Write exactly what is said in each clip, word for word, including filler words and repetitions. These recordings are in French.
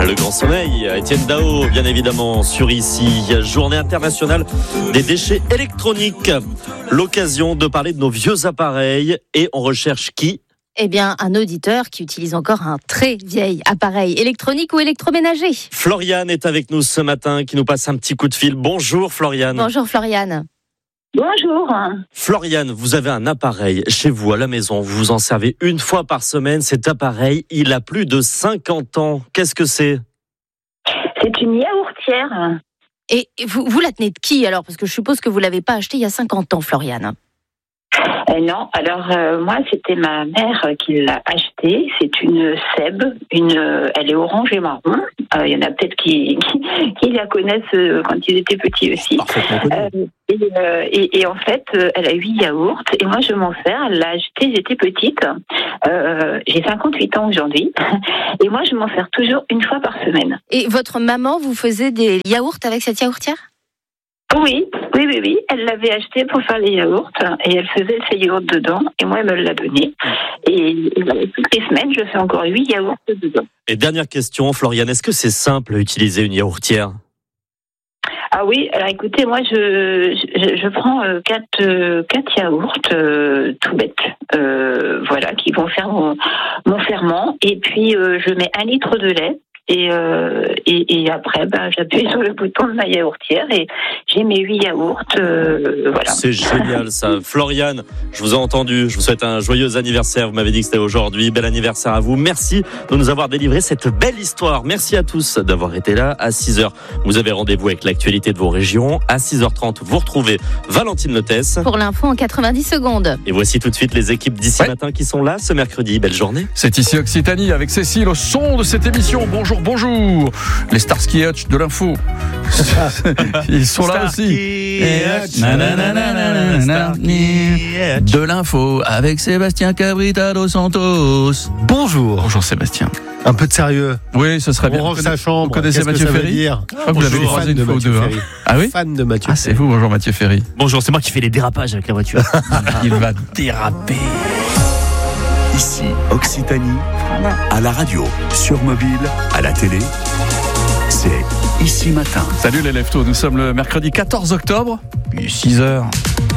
Le grand sommeil, Étienne Dao, bien évidemment, sur ici. Journée internationale des déchets électroniques. L'occasion de parler de nos vieux appareils. Et on recherche qui ? Eh bien, un auditeur qui utilise encore un très vieil appareil électronique ou électroménager. Floriane est avec nous ce matin, qui nous passe un petit coup de fil. Bonjour Floriane. Bonjour Floriane. Bonjour. Floriane, vous avez un appareil chez vous à la maison. Vous vous en servez une fois par semaine. Cet appareil, il a plus de cinquante ans. Qu'est-ce que c'est ? C'est une yaourtière. Et vous, vous la tenez de qui alors ? Parce que je suppose que vous ne l'avez pas acheté il y a cinquante ans, Floriane. Euh, non, alors euh, moi c'était ma mère qui l'a achetée. C'est une Seb, une, euh, elle est orange et marron. Il euh, y en a peut-être qui, qui, qui la connaissent euh, quand ils étaient petits aussi. Euh, et, euh, et, et en fait, euh, elle a huit yaourts et moi je m'en sers. Elle l'a achetée, j'étais petite. Euh, j'ai cinquante-huit ans aujourd'hui et moi je m'en sers toujours une fois par semaine. Et votre maman vous faisait des yaourts avec cette yaourtière ? Oui, oui, oui, oui. Elle l'avait acheté pour faire les yaourts et elle faisait ses yaourts dedans et moi elle me l'a donné. Et, et voilà, toutes les semaines, je fais encore huit yaourts dedans. Et dernière question, Floriane, est-ce que c'est simple à utiliser une yaourtière ? Ah oui, alors écoutez, moi je je, je prends euh, quatre euh, quatre yaourts euh, tout bêtes, euh, voilà, qui vont faire mon mon ferment et puis euh, je mets un litre de lait. Et, euh, et, et après, ben, j'appuie sur le bouton de ma yaourtière et j'ai mes huit yaourts. Euh, voilà. C'est génial ça. Floriane, je vous ai entendu. Je vous souhaite un joyeux anniversaire. Vous m'avez dit que c'était aujourd'hui. Bel anniversaire à vous. Merci de nous avoir délivré cette belle histoire. Merci à tous d'avoir été là. À six heures, vous avez rendez-vous avec l'actualité de vos régions. À six heures trente, vous retrouvez Valentine Lotès. Pour l'info en quatre-vingt-dix secondes. Et voici tout de suite les équipes d'ici ouais. matin qui sont là ce mercredi. Belle journée. C'est ici Occitanie avec Cécile au son de cette émission. Bonjour. Bonjour, les Starsky et Hutch de l'info. Ils sont là aussi. De l'info avec Sébastien Cabrita dos Santos. Bonjour. Bonjour Sébastien. Un peu de sérieux. Oui, ce serait on bien. range sa chambre. Vous connaissez Qu'est-ce Mathieu que ça Ferry veut dire Je crois que vous l'avez croisé une fois ou deux. Hein. Ah oui. Fan de Mathieu. Ah, c'est vous, bonjour Mathieu Ferry. Bonjour, c'est moi qui fais les dérapages avec la voiture. Il va déraper. Ici, Occitanie, à la radio, sur mobile, à la télé, c'est Ici Matin. Salut les leftos, nous sommes le mercredi quatorze octobre, il est six heures.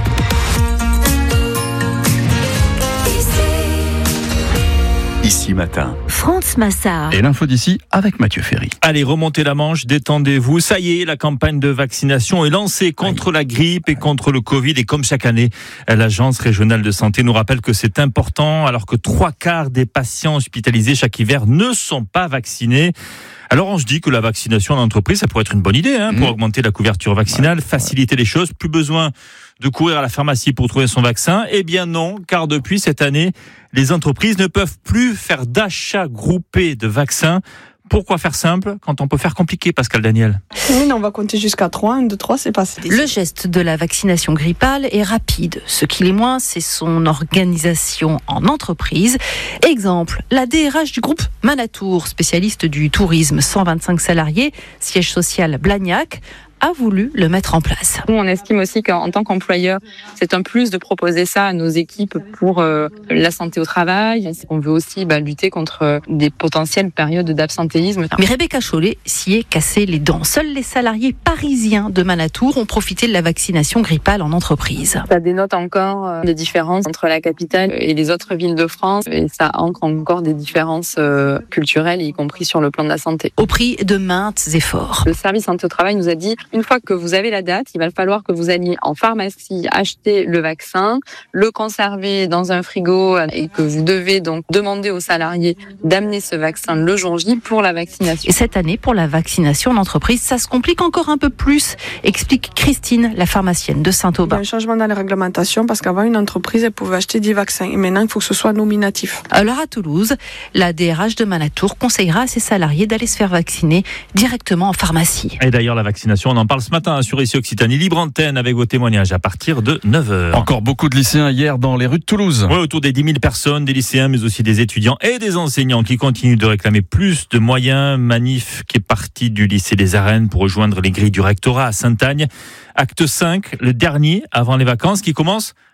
Ici Matin. France Massard. Et l'info d'ici avec Mathieu Ferry. Allez, remontez la manche, détendez-vous. Ça y est, la campagne de vaccination est lancée contre Aïe. la grippe et contre le Covid. Et comme chaque année, l'Agence régionale de santé nous rappelle que c'est important alors que trois quarts des patients hospitalisés chaque hiver ne sont pas vaccinés. Alors on se dit que la vaccination en entreprise, ça pourrait être une bonne idée hein, pour mmh. augmenter la couverture vaccinale, ouais, faciliter ouais. les choses. Plus besoin de courir à la pharmacie pour trouver son vaccin. Eh bien non, car depuis cette année, les entreprises ne peuvent plus faire d'achats groupés de vaccins. Pourquoi faire simple quand on peut faire compliqué, Pascal Daniel ? Oui, on va compter jusqu'à trois. un, deux, trois, c'est passé. Le geste de la vaccination grippale est rapide. Ce qui l'est moins, c'est son organisation en entreprise. Exemple, la D R H du groupe Manatour, spécialiste du tourisme, cent vingt-cinq salariés, siège social Blagnac, a voulu le mettre en place. Nous, on estime aussi qu'en tant qu'employeur, c'est un plus de proposer ça à nos équipes pour euh, la santé au travail. On veut aussi bah, lutter contre euh, des potentielles périodes d'absentéisme. Mais Rebecca Chollet s'y est cassé les dents. Seuls les salariés parisiens de Manatour ont profité de la vaccination grippale en entreprise. Ça dénote encore euh, des différences entre la capitale et les autres villes de France. Et ça ancre encore des différences euh, culturelles, y compris sur le plan de la santé. Au prix de maintes efforts. Le service santé au travail nous a dit une fois que vous avez la date, il va falloir que vous alliez en pharmacie acheter le vaccin, le conserver dans un frigo et que vous devez donc demander aux salariés d'amener ce vaccin le jour J pour la vaccination. Et cette année, pour la vaccination en entreprise, ça se complique encore un peu plus, explique Christine, la pharmacienne de Saint-Aubin. Il y a un changement dans la réglementation parce qu'avant, une entreprise, elle pouvait acheter dix vaccins. Et maintenant, il faut que ce soit nominatif. Alors à Toulouse, la D R H de Manatour conseillera à ses salariés d'aller se faire vacciner directement en pharmacie. Et d'ailleurs, la vaccination, on en parle ce matin sur ici Occitanie, libre antenne avec vos témoignages à partir de neuf heures. Encore beaucoup de lycéens hier dans les rues de Toulouse. Oui, autour des dix mille personnes, des lycéens, mais aussi des étudiants et des enseignants qui continuent de réclamer plus de moyens. Manif qui est parti du lycée des Arènes pour rejoindre les grilles du rectorat à Sainte-Agne. Acte cinq, le dernier avant les vacances qui commence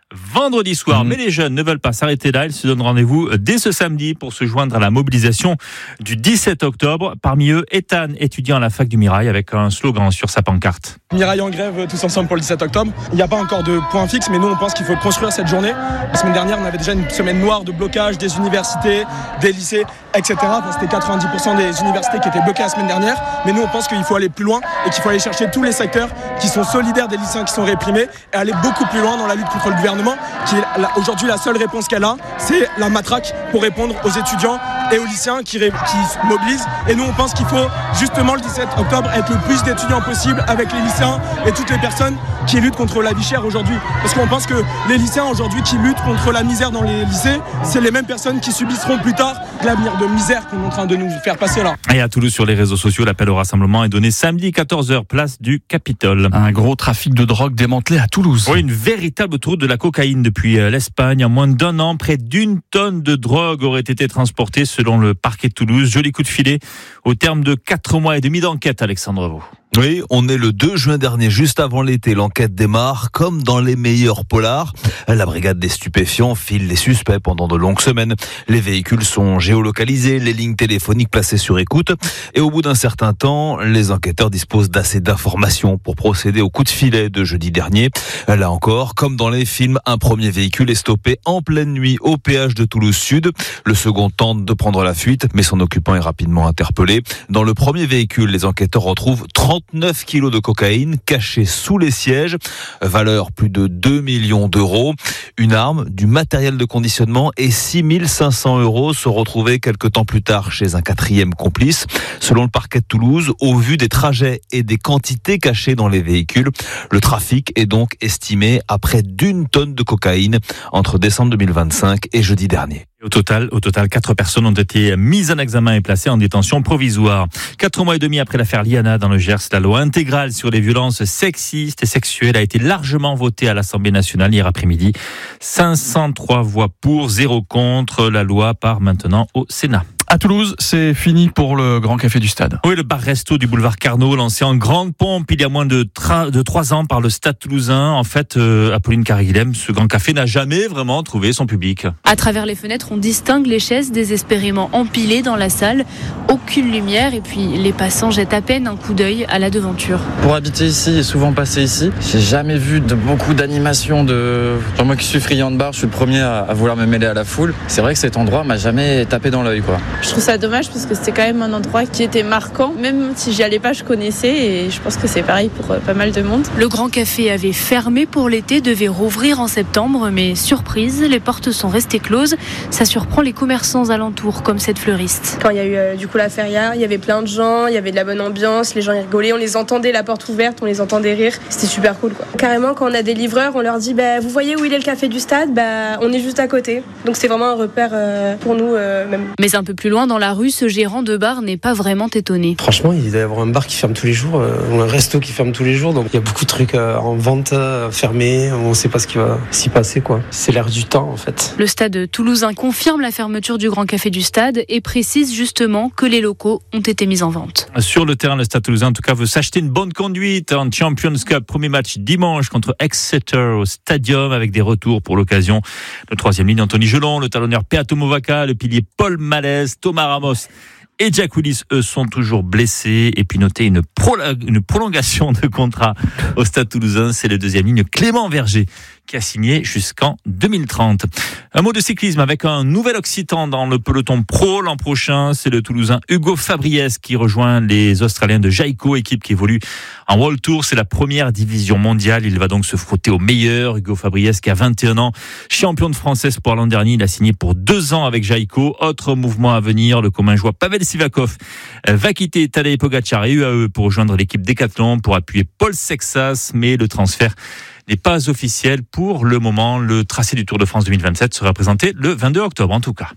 vendredi soir. Mmh. Mais les jeunes ne veulent pas s'arrêter là. Ils se donnent rendez-vous dès ce samedi pour se joindre à la mobilisation du dix-sept octobre. Parmi eux, Ethan, étudiant à la fac du Mirail, avec un slogan sur sa pancarte. Mirail en grève, tous ensemble pour le dix-sept octobre. Il n'y a pas encore de point fixe, mais nous, on pense qu'il faut construire cette journée. La semaine dernière, on avait déjà une semaine noire de blocage des universités, des lycées, et cetera. Enfin, c'était quatre-vingt-dix pour cent des universités qui étaient bloquées la semaine dernière. Mais nous, on pense qu'il faut aller plus loin et qu'il faut aller chercher tous les secteurs qui sont solidaires des lycéens qui sont réprimés et aller beaucoup plus loin dans la lutte contre le gouvernement, qui est aujourd'hui la seule réponse qu'elle a, c'est la matraque pour répondre aux étudiants et aux lycéens qui, ré- qui se mobilisent. Et nous, on pense qu'il faut justement le dix-sept octobre être le plus d'étudiants possible avec les lycéens et toutes les personnes qui luttent contre la vie chère aujourd'hui. Parce qu'on pense que les lycéens aujourd'hui qui luttent contre la misère dans les lycées, c'est les mêmes personnes qui subisseront plus tard l'avenir de misère qu'on est en train de nous faire passer là. Et à Toulouse, sur les réseaux sociaux, l'appel au rassemblement est donné samedi quatorze heures, place du Capitole. Un gros trafic de drogue démantelé à Toulouse. Oui, une véritable autoroute de la cocaïne depuis l'Espagne. En moins d'un an, près d'une tonne de drogue aurait été transportée selon le parquet de Toulouse. Joli coup de filet au terme de quatre mois et demi d'enquête, Alexandre Vaux. Oui, on est le deux juin dernier, juste avant l'été. L'enquête démarre comme dans les meilleurs polars. La brigade des stupéfiants file les suspects pendant de longues semaines. Les véhicules sont géolocalisés, les lignes téléphoniques placées sur écoute. Et au bout d'un certain temps, les enquêteurs disposent d'assez d'informations pour procéder au coup de filet de jeudi dernier. Là encore, comme dans les films, un premier véhicule est stoppé en pleine nuit au péage de Toulouse Sud. Le second tente de prendre la fuite, mais son occupant est rapidement interpellé. Dans le premier véhicule, les enquêteurs retrouvent trente-neuf kilos de cocaïne cachés sous les sièges, valeur plus de deux millions d'euros. Une arme, du matériel de conditionnement et six mille cinq cents euros se retrouvaient quelques temps plus tard chez un quatrième complice. Selon le parquet de Toulouse, au vu des trajets et des quantités cachées dans les véhicules, le trafic est donc estimé à près d'une tonne de cocaïne entre décembre deux mille vingt-cinq et jeudi dernier. Au total, au total, quatre personnes ont été mises en examen et placées en détention provisoire. Quatre mois et demi après l'affaire Liana dans le Gers, la loi intégrale sur les violences sexistes et sexuelles a été largement votée à l'Assemblée nationale hier après-midi. cinq cent trois voix pour, zéro contre. La loi part maintenant au Sénat. À Toulouse, c'est fini pour le Grand Café du Stade. Oui, le bar-resto du boulevard Carnot, lancé en grande pompe il y a moins de, tra- de trois ans par le Stade toulousain. En fait, euh, Apolline Cariguilhem, ce Grand Café n'a jamais vraiment trouvé son public. À travers les fenêtres, on distingue les chaises désespérément empilées dans la salle. Aucune lumière et puis les passants jettent à peine un coup d'œil à la devanture. Pour habiter ici et souvent passer ici, j'ai jamais vu de beaucoup d'animation. De... Enfin, moi qui suis friand de bar, je suis le premier à, à vouloir me mêler à la foule. C'est vrai que cet endroit m'a jamais tapé dans l'œil, quoi. Je trouve ça dommage parce que c'était quand même un endroit qui était marquant. Même si j'y allais pas, je connaissais et je pense que c'est pareil pour pas mal de monde. Le Grand Café avait fermé pour l'été, devait rouvrir en septembre, mais surprise, les portes sont restées closes. Ça surprend les commerçants alentours, comme cette fleuriste. Quand il y a eu euh, du coup la feria, il y avait plein de gens, il y avait de la bonne ambiance, les gens y rigolaient, on les entendait, la porte ouverte, on les entendait rire. C'était super cool, quoi. Carrément, quand on a des livreurs, on leur dit bah, vous voyez où il est le café du Stade, bah, on est juste à côté. Donc c'est vraiment un repère euh, pour nous euh, même. Mais un peu plus loin dans la rue, ce gérant de bar n'est pas vraiment étonné. Franchement, il doit y avoir un bar qui ferme tous les jours, euh, ou un resto qui ferme tous les jours, donc il y a beaucoup de trucs euh, en vente euh, fermés, on ne sait pas ce qui va s'y passer, quoi. C'est l'air du temps, en fait. Le Stade toulousain confirme la fermeture du Grand Café du Stade et précise justement que les locaux ont été mis en vente. Sur le terrain, le Stade toulousain, en tout cas, veut s'acheter une bonne conduite en Champions Cup. Premier match dimanche contre Exeter au Stadium avec des retours pour l'occasion. Le troisième ligne, Anthony Gelon, le talonneur Peato Movaca, le pilier Paul Malès, Thomas Ramos et Jack Willis, eux, sont toujours blessés. Et puis notez une, prolo- une prolongation de contrat au Stade toulousain. C'est le deuxième ligne Clément Verger qui a signé jusqu'en deux mille trente. Un mot de cyclisme avec un nouvel Occitan dans le peloton pro l'an prochain. C'est le Toulousain Hugo Fabriès qui rejoint les Australiens de Jayco, équipe qui évolue en World Tour. C'est la première division mondiale. Il va donc se frotter aux meilleurs. Hugo Fabriès qui a vingt et un ans, champion de France pour l'an dernier. Il a signé pour deux ans avec Jayco. Autre mouvement à venir, le commun joie Pavel Sivakov va quitter Tadej Pogacar et U A E pour rejoindre l'équipe Decathlon pour appuyer Paul Sexas, mais le transfert n'est pas officiel pour le moment. Le tracé du Tour de France deux mille vingt-sept sera présenté le vingt-deux octobre en tout cas.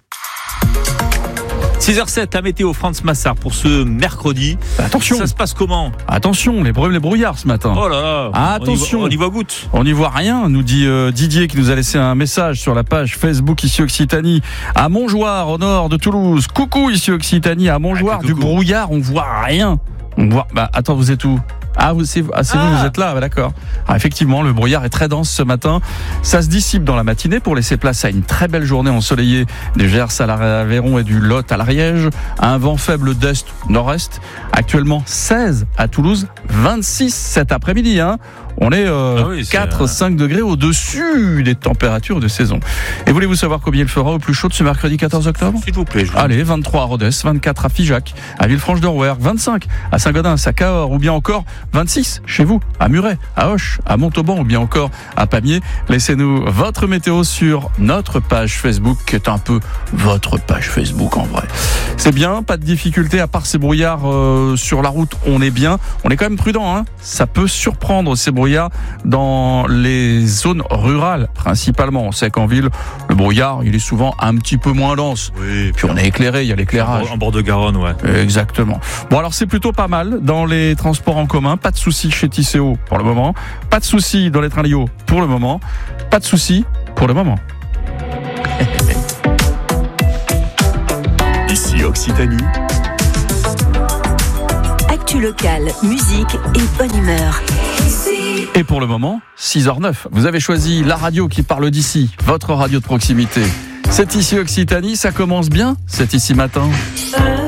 six heures zéro sept à Météo France Massard pour ce mercredi. Attention. Ça se passe comment ? Attention, les problèmes, les brouillards ce matin. Oh là là. Ah, attention. On y voit, on y voit goutte. On n'y voit rien, nous dit euh, Didier qui nous a laissé un message sur la page Facebook ici Occitanie. À Montjoie, au nord de Toulouse. Coucou ici Occitanie, à Montjoie, ah, du brouillard, on voit rien. On voit. Bah attends, vous êtes où ? Ah, vous, c'est, ah, c'est ah. vous, vous êtes là, bah, d'accord. Ah, effectivement, le brouillard est très dense ce matin. Ça se dissipe dans la matinée pour laisser place à une très belle journée ensoleillée du Gers à l'Aveyron et du Lot à l'Ariège. Un vent faible d'est-nord-est. Actuellement seize à Toulouse, vingt-six cet après-midi. Hein. On est euh, ah oui, quatre à cinq degrés au-dessus des températures de saison. Et voulez-vous savoir combien il fera au plus chaud de ce mercredi quatorze octobre ? S'il vous plaît. Je vous Allez, vingt-trois à Rodez, vingt-quatre à Figeac, à Villefranche-de-Rouergue, vingt-cinq à Saint-Gaudens, à Cahors, ou bien encore vingt-six chez vous, à Muret, à Auch, à Montauban, ou bien encore à Pamiers. Laissez-nous votre météo sur notre page Facebook, qui est un peu votre page Facebook en vrai. C'est bien, pas de difficulté, à part ces brouillards euh, sur la route, on est bien. On est quand même prudent, hein. Ça peut surprendre ces brouillards dans les zones rurales principalement. On sait qu'en ville, le brouillard, il est souvent un petit peu moins dense. Oui, puis on est éclairé, il y a l'éclairage. En bord de Garonne, ouais. Exactement. Bon, alors c'est plutôt pas mal dans les transports en commun. Pas de soucis chez Tisséo pour le moment. Pas de soucis dans les trains Lio pour le moment. Pas de soucis pour le moment. Ici Occitanie. Actu locale, musique et bonne humeur. Et pour le moment, six heures neuf. Vous avez choisi la radio qui parle d'ici, votre radio de proximité. C'est ici Occitanie, ça commence bien, c'est ici matin.